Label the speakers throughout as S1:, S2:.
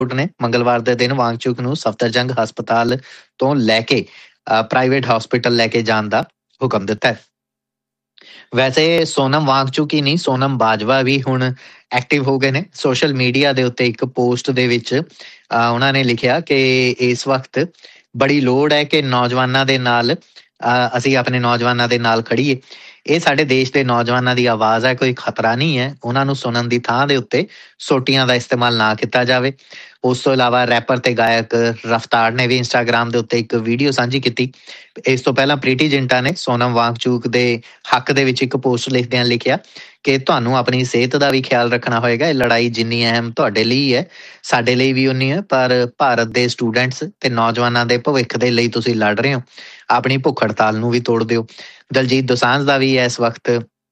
S1: ਨੇ ਮੰਗਲਵਾਰ ਦੇ ਦਿਨ ਵਾਂਗਚੁਕ ਨੂੰ ਸਫਦਰਜੰਗ ਹਸਪਤਾਲ ਤੋਂ ਲੈ ਕੇ ਪ੍ਰਾਈਵੇਟ ਹਸਪੀਟਲ ਲੈ ਕੇ ਜਾਣ ਦਾ ਹੁਕਮ ਦਿੱਤਾ ਹੈ। ਵੈਸੇ ਸੋਨਮ ਵਾਂਗਚੁਕ ਹੀ ਨਹੀਂ, ਸੋਨਮ ਬਾਜਵਾ ਵੀ ਹੁਣ ਐਕਟਿਵ ਹੋ ਗਏ ਨੇ। ਸੋਸ਼ਲ ਮੀਡੀਆ ਦੇ ਉੱਤੇ ਇੱਕ ਪੋਸਟ ਦੇ ਵਿੱਚ ਉਹਨਾਂ ਨੇ ਲਿਖਿਆ ਕਿ ਇਸ ਵਕਤ ਬੜੀ ਲੋੜ ਹੈ ਕਿ ਨੌਜਵਾਨਾਂ ਦੇ ਨਾਲ ਅਸੀਂ ਆਪਣੇ ਨੌਜਵਾਨਾਂ ਦੇ ਨਾਲ ਖੜੀਏ। ਇਹ ਸਾਡੇ ਦੇਸ਼ ਦੇ ਨੌਜਵਾਨਾਂ ਦੀ ਆਵਾਜ਼ ਹੈ, ਕੋਈ ਖਤਰਾ ਨਹੀਂ ਹੈ। ਉਹਨਾਂ ਨੂੰ ਸੁਣਨ ਦੀ ਥਾਂ ਦੇ ਉੱਤੇ ਸੋਟੀਆਂ ਦਾ ਇਸਤੇਮਾਲ ਨਾ ਕੀਤਾ ਜਾਵੇ। ਉਸ ਤੋਂ ਇਲਾਵਾ ਰੈਪਰ ਤੇ ਗਾਇਕ ਰਫਤਾਰ ਨੇ ਵੀ ਇੰਸਟਾਗ੍ਰਾਮ ਦੇ ਉੱਤੇ ਇੱਕ ਵੀਡੀਓ ਸਾਂਝੀ ਕੀਤੀ। ਇਸ ਤੋਂ ਪਹਿਲਾਂ ਪ੍ਰੀਟੀ ਜਿੰਟਾ ਨੇ ਸੋਨਮ ਵਾਂਗਚੁਕ ਦੇ ਹੱਕ ਦੇ ਵਿੱਚ ਇੱਕ ਪੋਸਟ ਲਿਖਦਿਆਂ ਲਿਖਿਆ ਕਿ ਤੁਹਾਨੂੰ ਆਪਣੀ ਸਿਹਤ ਦਾ ਵੀ ਖਿਆਲ ਰੱਖਣਾ ਹੋਏਗਾ। ਇਹ ਲੜਾਈ ਜਿੰਨੀ ਅਹਿਮ ਤੁਹਾਡੇ ਲਈ ਹੈ, ਸਾਡੇ ਲਈ ਵੀ ਉਨੀ ਹੈ, ਪਰ ਭਾਰਤ ਦੇ ਸਟੂਡੈਂਟਸ ਤੇ ਨੌਜਵਾਨਾਂ ਦੇ ਭਵਿੱਖ ਦੇ ਲਈ ਤੁਸੀਂ ਲੜ ਰਹੇ ਹੋ। ਆਪਣੀ ਭੁੱਖ ਹੜਤਾਲ ਨੂੰ ਵੀ ਤੋੜ ਦਿਓ। ਦਲਜੀਤ ਦੋਸਾਂਝ ਦਾ ਵੀ ਇਸ ਵਕਤ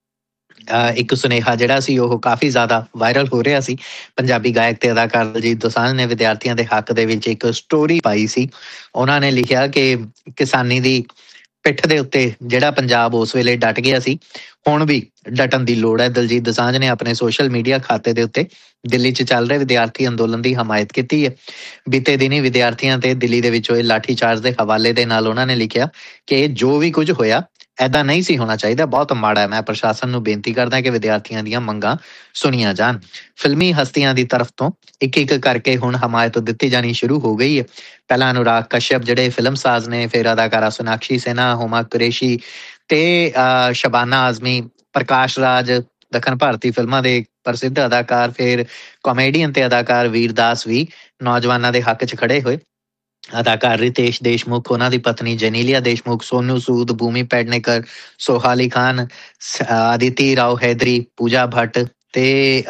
S1: ਇੱਕ ਸੁਨੇਹਾ ਜਿਹੜਾ ਸੀ ਉਹ ਕਾਫੀ ਜ਼ਿਆਦਾ ਵਾਇਰਲ ਹੋ ਰਿਹਾ ਸੀ। ਪੰਜਾਬੀ ਗਾਇਕ ਤੇ ਅਦਾਕਾਰ ਦਲਜੀਤ ਦੋਸਾਂਝ ਨੇ ਵਿਦਿਆਰਥੀਆਂ ਦੇ ਹੱਕ ਦੇ ਵਿੱਚ ਇੱਕ ਸਟੋਰੀ ਪਾਈ ਸੀ। ਉਹਨਾਂ ਨੇ ਲਿਖਿਆ ਕਿ ਕਿਸਾਨੀ ਦੀ ਪਿੱਠ ਦੇ ਉੱਤੇ ਜਿਹੜਾ ਪੰਜਾਬ ਉਸ ਵੇਲੇ ਡਟ ਗਿਆ ਸੀ, ਹੁਣ ਵੀ ਡਟਣ ਦੀ ਲੋੜ ਹੈ। ਦਲਜੀਤ ਦੋਸਾਂਝ ਨੇ ਆਪਣੇ ਸੋਸ਼ਲ ਮੀਡੀਆ ਖਾਤੇ ਦੇ ਉੱਤੇ ਦਿੱਲੀ 'ਚ ਚੱਲ ਰਹੇ ਵਿਦਿਆਰਥੀ ਅੰਦੋਲਨ ਦੀ ਹਮਾਇਤ ਕੀਤੀ ਹੈ। ਬੀਤੇ ਦਿਨੀ ਵਿਦਿਆਰਥੀਆਂ ਤੇ ਦਿੱਲੀ ਦੇ ਵਿੱਚ ਹੋਏ ਲਾਠੀ ਚਾਰਜ ਦੇ ਹਵਾਲੇ ਦੇ ਨਾਲ ਉਹਨਾਂ ਨੇ ਲਿਖਿਆ ਕਿ ਜੋ ਵੀ ਕੁਝ ਹੋਇਆ ਏਦਾਂ ਨਹੀਂ ਸੀ ਹੋਣਾ ਚਾਹੀਦਾ, ਬਹੁਤ ਮਾੜਾ ਹੈ। ਮੈਂ ਪ੍ਰਸ਼ਾਸਨ ਨੂੰ ਬੇਨਤੀ ਕਰਦਾ ਕਿ ਵਿਦਿਆਰਥੀਆਂ ਦੀਆਂ ਮੰਗਾਂ ਸੁਣੀਆਂ ਜਾਣ। ਫਿਲਮੀ ਹਸਤੀਆਂ ਦੀ ਤਰਫ ਤੋਂ ਇੱਕ ਇੱਕ ਕਰਕੇ ਹੁਣ ਹਮਾਇਤ ਦਿੱਤੀ ਜਾਣੀ ਸ਼ੁਰੂ ਹੋ ਗਈ ਹੈ। ਪਹਿਲਾਂ ਅਨੁਰਾਗ ਕਸ਼ਯਪ ਜਿਹੜੇ ਫਿਲਮਸਾਜ਼ ਨੇ, ਫਿਰ ਅਦਾਕਾਰਾ ਸੋਨਾਕਸ਼ੀ ਸਿਨਹਾ, ਹੁਮਾ ਕੁਰੇਸ਼ੀ ਤੇ ਸ਼ਬਾਨਾ ਆਜ਼ਮੀ, ਪ੍ਰਕਾਸ਼ ਰਾਜ ਦੱਖਣ ਭਾਰਤੀ ਫਿਲਮਾਂ ਦੇ ਪ੍ਰਸਿੱਧ ਅਦਾਕਾਰ, ਫਿਰ ਕਾਮੇਡੀਅਨ ਤੇ ਅਦਾਕਾਰ ਵੀਰਦਾਸ ਵੀ ਨੌਜਵਾਨਾਂ ਦੇ ਹੱਕ 'ਚ ਖੜੇ ਹੋਏ। ਅਦਾਕਾਰ ਰਿਤੇਸ਼ ਦੇਸ਼ਮੁਖ, ਉਹਨਾਂ ਦੀ ਪਤਨੀ ਜੈਨੀਲੀਆ ਦੇਸ਼ਮੁਖ, ਸੋਨੂ ਸੂਦ, ਭੂਮੀ ਪੈਡਨੇਕਰ, ਸੋਹਾਲੀ ਖਾਨ, ਆਦਿਤੀ ਰਾਓ ਹੈਦਰੀ, ਪੂਜਾ ਭੱਟ ਤੇ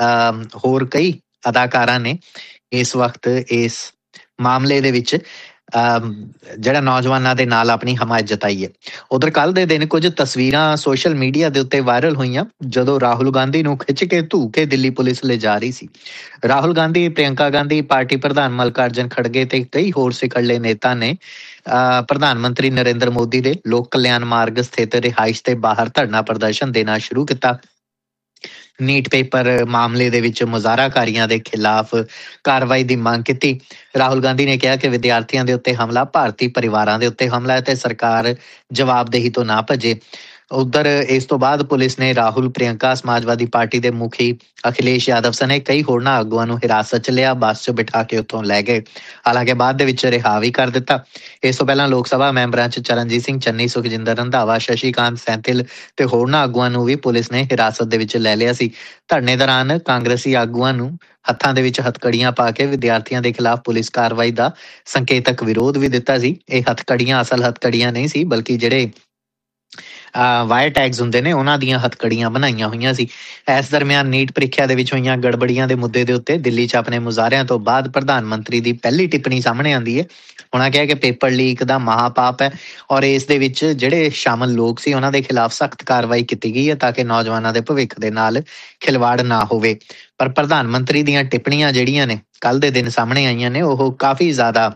S1: ਹੋਰ ਕਈ ਅਦਾਕਾਰਾਂ ਨੇ ਇਸ ਵਕਤ ਇਸ ਮਾਮਲੇ ਦੇ ਵਿੱਚ ਜਿਹੜਾ ਨੌਜਵਾਨਾਂ ਦੇ ਨਾਲ ਆਪਣੀ ਹਮਾਇਤ ਜਤਾਈ ਹੈ। ਉਧਰ ਕੱਲ੍ਹ ਦੇ ਦਿਨ ਕੁਝ ਤਸਵੀਰਾਂ ਸੋਸ਼ਲ ਮੀਡੀਆ ਦੇ ਉੱਤੇ ਵਾਇਰਲ ਹੋਈਆਂ ਜਦੋਂ ਰਾਹੁਲ ਗਾਂਧੀ ਨੂੰ ਖਿੱਚ ਕੇ ਧੂ ਕੇ ਦਿੱਲੀ ਪੁਲਿਸ ਲਿਜਾ ਰਹੀ ਸੀ। ਰਾਹੁਲ ਗਾਂਧੀ, ਪ੍ਰਿਅੰਕਾ ਗਾਂਧੀ, ਪਾਰਟੀ ਪ੍ਰਧਾਨ ਮੱਲਿਕਾਰਜੁਨ ਖੜਗੇ ਤੇ ਕਈ ਹੋਰ ਸਿਖਰਲੇ ਨੇਤਾ ਨੇ ਪ੍ਰਧਾਨ ਮੰਤਰੀ ਨਰਿੰਦਰ ਮੋਦੀ ਦੇ ਲੋਕ ਕਲਿਆਣ ਮਾਰਗ ਸਥਿਤ ਰਿਹਾਇਸ਼ ਦੇ ਬਾਹਰ ਧਰਨਾ ਪ੍ਰਦਰਸ਼ਨ ਦੇਣਾ ਸ਼ੁਰੂ ਕੀਤਾ। ਨੀਟ ਪੇਪਰ ਮਾਮਲੇ ਦੇ ਵਿੱਚ ਮੁਜ਼ਾਹਰਾਕਾਰੀਆਂ ਦੇ ਖਿਲਾਫ ਕਾਰਵਾਈ ਦੀ ਮੰਗ ਕੀਤੀ। ਰਾਹੁਲ ਗਾਂਧੀ ਨੇ ਕਿਹਾ ਕਿ ਵਿਦਿਆਰਥੀਆਂ ਦੇ ਉੱਤੇ ਹਮਲਾ ਭਾਰਤੀ ਪਰਿਵਾਰਾਂ ਦੇ ਉੱਤੇ ਹਮਲਾ ਹੈ ਤੇ ਸਰਕਾਰ ਜਵਾਬਦੇਹੀ ਤੋਂ ਨਾ ਭੱਜੇ। ਉਧਰ ਇਸ ਤੋਂ ਬਾਅਦ ਪੁਲਿਸ ਨੇ ਰਾਹੁਲ, ਪ੍ਰਿਅੰਕਾ, ਸਮਾਜਵਾਦੀ ਪਾਰਟੀ ਦੇ ਮੁਖੀ ਅਖਿਲੇਸ਼ ਯਾਦਵ ਸਣੇ ਕਈ ਹੋਰਨਾਂ ਆਗੂਆਂ ਨੂੰ ਹਿਰਾਸਤ 'ਚ ਲਿਆ, ਬੱਸ 'ਚ ਬਿਠਾ ਕੇ ਉੱਥੋਂ ਲੈ ਗਏ। ਹਾਲਾਂਕਿ ਬਾਅਦ ਦੇ ਵਿੱਚ ਰਿਹਾ ਵੀ ਕਰ ਦਿੱਤਾ। ਇਸ ਤੋਂ ਪਹਿਲਾਂ ਲੋਕ ਸਭਾ ਮੈਂਬਰਾਂ 'ਚ ਚਰਨਜੀਤ ਸਿੰਘ ਚੰਨੀ, ਸੁਖਜਿੰਦਰ ਰੰਧਾਵਾ, ਸ਼ਸ਼ੀਕਾਂਤ ਸੈਂਥਿਲ ਤੇ ਹੋਰਨਾਂ ਆਗੂਆਂ ਨੂੰ ਵੀ ਪੁਲਿਸ ਨੇ ਹਿਰਾਸਤ ਦੇ ਵਿੱਚ ਲੈ ਲਿਆ ਸੀ। ਧਰਨੇ ਦੌਰਾਨ ਕਾਂਗਰਸੀ ਆਗੂਆਂ ਨੂੰ ਹੱਥਾਂ ਦੇ ਵਿੱਚ ਹੱਥਕੜੀਆਂ ਪਾ ਕੇ ਵਿਦਿਆਰਥੀਆਂ ਦੇ ਖਿਲਾਫ ਪੁਲਿਸ ਕਾਰਵਾਈ ਦਾ ਸੰਕੇਤਕ ਵਿਰੋਧ ਵੀ ਦਿੱਤਾ ਸੀ। ਇਹ ਹੱਥਕੜੀਆਂ ਅਸਲ ਹੱਥਕੜੀਆਂ ਨਹੀਂ ਸੀ, ਬਲਕਿ ਜਿਹੜੇ ਵਾਇਰ ਟੈਗਸ ਹੁੰਦੇ ਨੇ ਉਹਨਾਂ ਦੀਆਂ ਹੱਥਕੜੀਆਂ ਬਣਾਈਆਂ ਹੋਈਆਂ ਸੀ। ਇਸ ਦਰਮਿਆਨ ਨੀਟ ਪ੍ਰੀਖਿਆ ਦੇ ਵਿੱਚ ਹੋਈਆਂ ਗੜਬੜੀਆਂ ਦੇ ਮੁੱਦੇ ਦੇ ਉੱਤੇ ਦਿੱਲੀ 'ਚ ਆਪਣੇ ਮੁਜ਼ਾਹਰਿਆਂ ਤੋਂ ਬਾਅਦ ਪ੍ਰਧਾਨ ਮੰਤਰੀ ਦੀ ਪਹਿਲੀ ਟਿੱਪਣੀ ਸਾਹਮਣੇ ਆਉਂਦੀ ਹੈ। ਉਹਨਾਂ ਕਿਹਾ ਕਿ ਪੇਪਰ ਲੀਕ ਦਾ ਮਹਾਪਾਪ ਹੈ ਔਰ ਇਸ ਦੇ ਵਿੱਚ ਜਿਹੜੇ ਸ਼ਾਮਲ ਲੋਕ ਸੀ ਉਹਨਾਂ ਦੇ ਖਿਲਾਫ ਸਖਤ ਕਾਰਵਾਈ ਕੀਤੀ ਗਈ ਹੈ ਤਾਂ ਕਿ ਨੌਜਵਾਨਾਂ ਦੇ ਭਵਿੱਖ ਦੇ ਨਾਲ ਖਿਲਵਾੜ ਨਾ ਹੋਵੇ। ਪਰ ਪ੍ਰਧਾਨ ਮੰਤਰੀ ਦੀਆਂ ਟਿੱਪਣੀਆਂ ਜਿਹੜੀਆਂ ਨੇ ਕੱਲ੍ਹ ਦੇ ਦਿਨ ਸਾਹਮਣੇ ਆਈਆਂ ਨੇ ਉਹ ਕਾਫੀ ਜ਼ਿਆਦਾ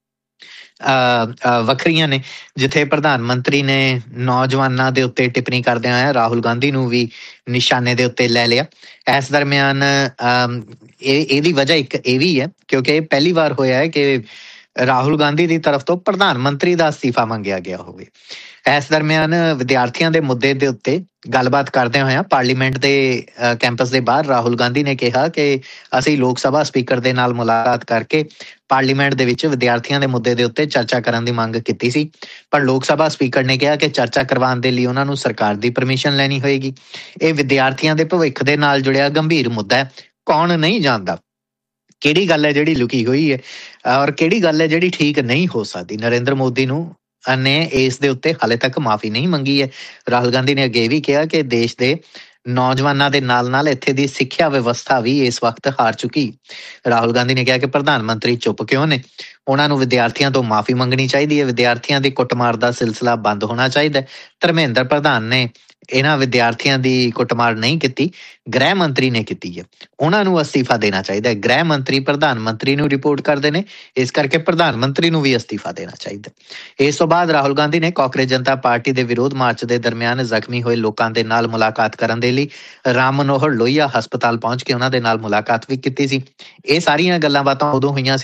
S1: ਵੱਖਰੀਆਂ ਨੇ। ਜਿੱਥੇ ਪ੍ਰਧਾਨ ਮੰਤਰੀ ਨੇ ਨੌਜਵਾਨਾਂ ਦੇ ਉੱਤੇ ਟਿੱਪਣੀ ਕਰਦਿਆਂ ਹੋਇਆ ਰਾਹੁਲ ਗਾਂਧੀ ਨੂੰ ਵੀ ਨਿਸ਼ਾਨੇ ਦੇ ਉੱਤੇ ਲੈ ਲਿਆ। ਇਸ ਦਰਮਿਆਨ ਇਹਦੀ ਵਜ੍ਹਾ ਇੱਕ ਇਹ ਵੀ ਹੈ ਕਿਉਂਕਿ ਇਹ ਪਹਿਲੀ ਵਾਰ ਹੋਇਆ ਹੈ ਕਿ ਰਾਹੁਲ ਗਾਂਧੀ ਦੀ ਤਰਫ ਤੋਂ ਪ੍ਰਧਾਨ ਮੰਤਰੀ ਦਾ ਅਸਤੀਫਾ ਮੰਗਿਆ ਗਿਆ ਹੋਵੇ। ਇਸ ਦਰਮਿਆਨ ਵਿਦਿਆਰਥੀਆਂ ਦੇ ਮੁੱਦੇ ਦੇ ਉੱਤੇ ਗੱਲਬਾਤ ਕਰਦਿਆਂ ਹੋਇਆਂ ਪਾਰਲੀਮੈਂਟ ਦੇ ਕੈਂਪਸ ਦੇ ਬਾਹਰ ਰਾਹੁਲ ਗਾਂਧੀ ਨੇ ਕਿਹਾ ਕਿ ਅਸੀਂ ਲੋਕ ਸਭਾ ਸਪੀਕਰ ਦੇ ਨਾਲ ਮੁਲਾਕਾਤ ਕਰਕੇ ਪਾਰਲੀਮੈਂਟ ਦੇ ਵਿੱਚ ਵਿਦਿਆਰਥੀਆਂ ਦੇ ਮੁੱਦੇ ਦੇ ਉੱਤੇ ਚਰਚਾ ਕਰਨ ਦੀ ਮੰਗ ਕੀਤੀ ਸੀ, ਪਰ ਲੋਕ ਸਭਾ ਸਪੀਕਰ ਨੇ ਕਿਹਾ ਕਿ ਚਰਚਾ ਕਰਵਾਉਣ ਦੇ ਲਈ ਉਹਨਾਂ ਨੂੰ ਸਰਕਾਰ ਦੀ ਪਰਮਿਸ਼ਨ ਲੈਣੀ ਹੋਏਗੀ। ਇਹ ਵਿਦਿਆਰਥੀਆਂ ਦੇ ਭਵਿੱਖ ਦੇ ਨਾਲ ਜੁੜਿਆ ਗੰਭੀਰ ਮੁੱਦਾ ਹੈ। ਕੌਣ ਨਹੀਂ ਜਾਣਦਾ ਕਿਹੜੀ ਗੱਲ ਹੈ ਜਿਹੜੀ ਲੁਕੀ ਹੋਈ ਹੈ ਔਰ ਕਿਹੜੀ ਗੱਲ ਹੈ ਜਿਹੜੀ ਠੀਕ ਨਹੀਂ ਹੋ ਸਕਦੀ। ਨਰਿੰਦਰ ਮੋਦੀ ਨੂੰ ਨੇ ਇਸ ਦੇ ਉੱਤੇ ਹਾਲੇ ਤੱਕ ਮਾਫੀ ਨਹੀਂ ਮੰਗੀ ਹੈ। ਰਾਹੁਲ ਗਾਂਧੀ ਨੇ ਅੱਗੇ ਵੀ ਕਿਹਾ ਕਿ ਦੇਸ਼ ਦੇ ਨੌਜਵਾਨਾਂ ਦੇ ਨਾਲ ਨਾਲ ਇੱਥੇ ਦੀ ਸਿੱਖਿਆ ਵਿਵਸਥਾ ਵੀ ਇਸ ਵਕਤ ਹਾਰ ਚੁੱਕੀ। ਰਾਹੁਲ ਗਾਂਧੀ ਨੇ ਕਿਹਾ ਕਿ ਪ੍ਰਧਾਨ ਮੰਤਰੀ ਚੁੱਪ ਕਿਉਂ ਨੇ, ਉਹਨਾਂ ਨੂੰ ਵਿਦਿਆਰਥੀਆਂ ਤੋਂ ਮਾਫੀ ਮੰਗਣੀ ਚਾਹੀਦੀ ਹੈ। ਵਿਦਿਆਰਥੀਆਂ ਦੀ ਕੁੱਟਮਾਰ ਦਾ ਸਿਲਸਿਲਾ ਬੰਦ ਹੋਣਾ ਚਾਹੀਦਾ ਹੈ। ਧਰਮੇਂਦਰ ਪ੍ਰਧਾਨ ਨੇ ਇਹਨਾਂ ਵਿਦਿਆਰਥੀਆਂ ਦੀ ਕੁੱਟਮਾਰ ਨਹੀਂ ਕੀਤੀ, ਗ੍ਰਹਿ ਮੰਤਰੀ ਨੇ ਕੀਤੀ ਹੈ। ਉਹਨਾਂ ਨੂੰ ਅਸਤੀਫਾ ਦੇਣਾ ਚਾਹੀਦਾ ਹੈ। ਗ੍ਰਹਿ ਮੰਤਰੀ ਪ੍ਰਧਾਨ ਮੰਤਰੀ ਨੂੰ ਰਿਪੋਰਟ ਕਰਦੇ ਨੇ, ਇਸ ਕਰਕੇ ਪ੍ਰਧਾਨ ਮੰਤਰੀ ਨੂੰ ਵੀ ਅਸਤੀਫਾ ਦੇਣਾ ਚਾਹੀਦਾ। ਇਸ ਤੋਂ ਬਾਅਦ ਰਾਹੁਲ ਗਾਂਧੀ ਨੇ ਕਾਂਗਰਸ ਜਨਤਾ ਪਾਰਟੀ ਦੇ ਵਿਰੋਧ ਮਾਰਚ ਦੇ ਦਰਮਿਆਨ ਜ਼ਖਮੀ ਹੋਏ ਲੋਕਾਂ ਦੇ ਨਾਲ ਮੁਲਾਕਾਤ ਕਰਨ ਦੇ ਲਈ ਰਾਮ ਮਨੋਹਰ ਲੋਹੀਆ ਹਸਪਤਾਲ ਪਹੁੰਚ ਕੇ ਉਹਨਾਂ ਦੇ ਨਾਲ ਮੁਲਾਕਾਤ ਵੀ ਕੀਤੀ ਸੀ। ਇਹ ਸਾਰੀਆਂ ਗੱਲਾਂ ਬਾਤਾਂ ਉਦੋਂ ਹੋਈਆਂ